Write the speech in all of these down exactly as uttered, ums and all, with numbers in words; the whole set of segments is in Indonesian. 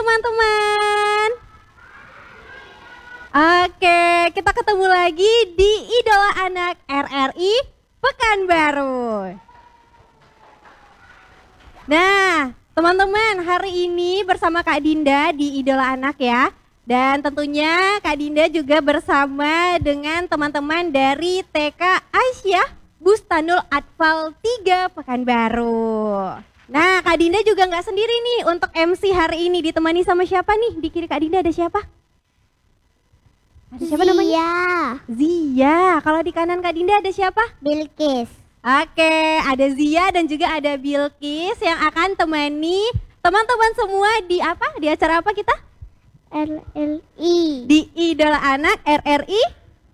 teman-teman. Oke, kita ketemu lagi di Idola Anak R R I Pekanbaru. Nah, teman-teman, hari ini bersama Kak Dinda di Idola Anak ya. Dan tentunya Kak Dinda juga bersama dengan teman-teman dari T K Aisyah Bustanul Atfal tiga Pekanbaru. Nah, Kak Dinda juga nggak sendiri nih untuk M C hari ini, ditemani sama siapa nih? Di kiri Kak Dinda ada siapa? Ada siapa Zia. namanya? Zia. Kalau di kanan Kak Dinda ada siapa? Bilkis. Oke, ada Zia dan juga ada Bilkis yang akan temani teman-teman semua di apa? Di acara apa kita? R L I. Di Idola Anak R R I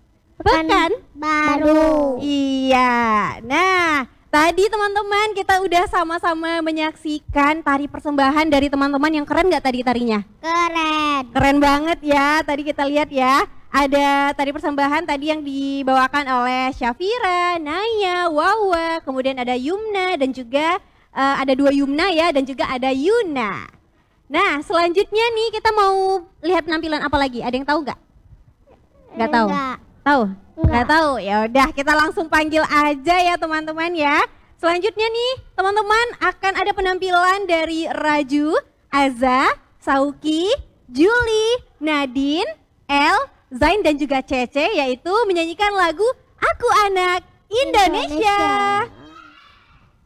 Pekanbaru. Iya. Nah, tadi teman-teman kita udah sama-sama menyaksikan tari persembahan dari teman-teman yang keren gak tadi tarinya? Keren. Keren banget ya, tadi kita lihat ya. Ada tari persembahan tadi yang dibawakan oleh Syafira, Naya, Wawa, kemudian ada Yumna dan juga uh, ada dua Yumna ya dan juga ada Yuna. Nah, selanjutnya nih kita mau lihat penampilan apa lagi? Ada yang tahu nggak? Nggak tahu? Enggak. Tahu? Nggak. Nggak tahu? Ya udah, kita langsung panggil aja ya teman-teman ya. Selanjutnya nih, teman-teman akan ada penampilan dari Raju, Aza, Sauki, Juli, Nadine, El, Zain dan juga Cece, yaitu menyanyikan lagu Aku Anak Indonesia. Indonesia.